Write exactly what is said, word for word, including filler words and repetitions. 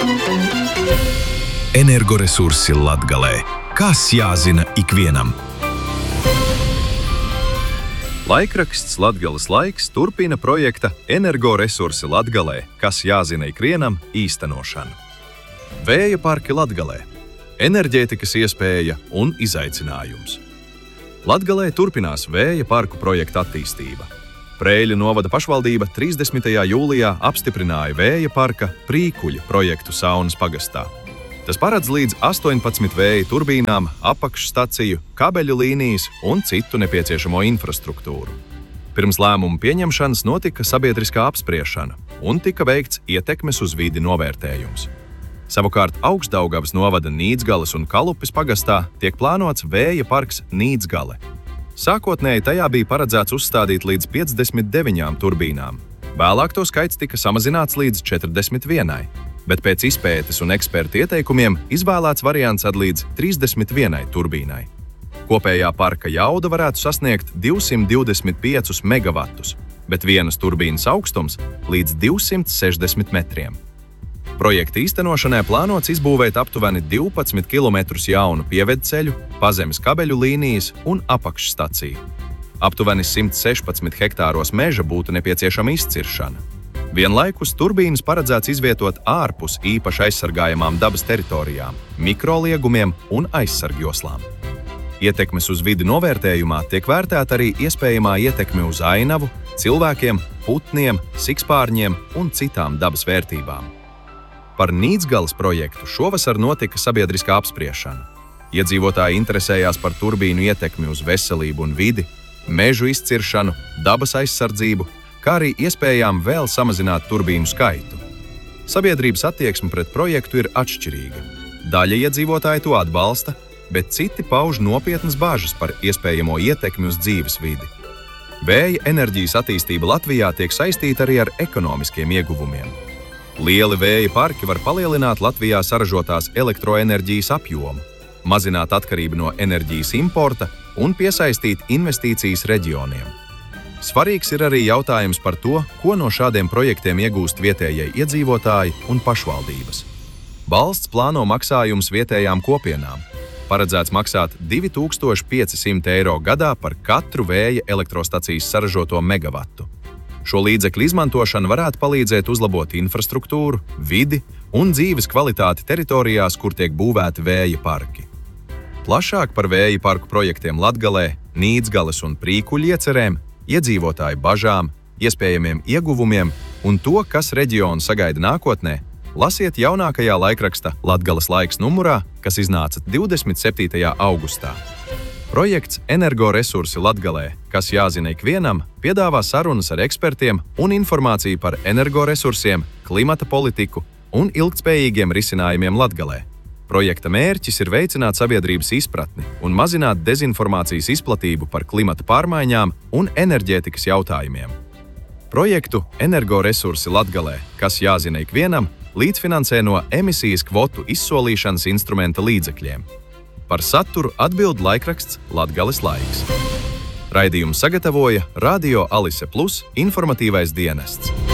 Energoresursi Latgalē. Kas jāzina ikvienam? Laikraksts Latgales laiks turpina projekta Energoresursi Latgalē. Kas jāzina ikvienam īstenošanu. Vēja parki Latgalē. Enerģētikas iespēja un izaicinājums. Latgalē turpinās vēja parku projekta attīstība. Preiļu novada pašvaldība trīsdesmitajā jūlijā apstiprināja vēja parka Prīkuļa projektu Saunas pagastā. Tas paredz līdz astoņpadsmit vēja turbīnām, apakšstaciju, kabeļu līnijas un citu nepieciešamo infrastruktūru. Pirms lēmumu pieņemšanas notika sabiedriskā apspriešana un tika veikts ietekmes uz vidi novērtējums. Savukārt Augstdaugavas novada Nīdzgales un Kalupes pagastā tiek plānots vēja parks Nīdzgale. Sākotnēji tajā bija paredzēts uzstādīt līdz piecdesmit deviņām turbīnām. Vēlāk to skaits tika samazināts līdz četrdesmit vienai, bet pēc izpētes un ekspertu ieteikumiem izvēlēts variants ar līdz trīsdesmit vienai turbīnai. Kopējā parka jauda varētu sasniegt divsimt divdesmit piecus megavatus, bet vienas turbīnas augstums līdz divsimt sešdesmit metriem. Projekta īstenošanai plānots izbūvēt aptuveni divpadsmit kilometrus jaunu pievedceļu, pazemes kabeļu līnijas un apakšstaciju. Aptuveni simt sešpadsmit hektāros meža būtu nepieciešama izciršana. Vienlaikus turbīnas paredzēts izvietot ārpus īpaši aizsargājamām dabas teritorijām, mikroliegumiem un aizsargjoslām. Ietekmes uz vidi novērtējumā tiek vērtēta arī iespējamā ietekme uz ainavu, cilvēkiem, putniem, sikspārņiem un citām dabas vērtībām. Par Nīdzgales projektu šovasar notika sabiedriskā apspriešana. Iedzīvotāji interesējās par turbīnu ietekmi uz veselību un vidi, mežu izciršanu, dabas aizsardzību, kā arī iespējām vēl samazināt turbīnu skaitu. Sabiedrības attieksme pret projektu ir atšķirīga. Daļa iedzīvotāji to atbalsta, bet citi pauž nopietnas bažas par iespējamo ietekmi uz dzīves vidi. Vēja enerģijas attīstība Latvijā tiek saistīta arī ar ekonomiskiem ieguvumiem. Lieli vēja parki var palielināt Latvijā saražotās elektroenerģijas apjomu, mazināt atkarību no enerģijas importa un piesaistīt investīcijas reģioniem. Svarīgs ir arī jautājums par to, ko no šādiem projektiem iegūst vietējie iedzīvotāji un pašvaldības. Valsts plāno maksājumus vietējām kopienām. Paredzēts maksāt divi tūkstoši piecsimt eiro gadā par katru vēja elektrostacijas saražoto megavatu. Šo līdzekļu izmantošana varētu palīdzēt uzlabot infrastruktūru, vidi un dzīves kvalitāti teritorijās, kur tiek būvēti vēja parki. Plašāk par vēja parku projektiem Latgalē, Nīdzgales un Prīkuļa iecerēm, iedzīvotāju bažām, iespējamiem ieguvumiem un to, kas reģionu sagaida nākotnē, lasiet jaunākajā laikraksta Latgales laiks numurā, kas iznāca divdesmit septītajā augustā. Projekts Energoresursi Latgalē, kas jāzina ikvienam, piedāvā sarunas ar ekspertiem un informāciju par energoresursiem, klimata politiku un ilgtspējīgiem risinājumiem Latgalē. Projekta mērķis ir veicināt sabiedrības izpratni un mazināt dezinformācijas izplatību par klimata pārmaiņām un enerģētikas jautājumiem. Projektu Energoresursi Latgalē, kas jāzina ikvienam, līdzfinansē no emisijas kvotu izsolīšanas instrumenta līdzekļiem. Par saturu atbild laikraksts Latgales laiks. Raidījumu sagatavoja Radio Alise Plus informatīvais dienests.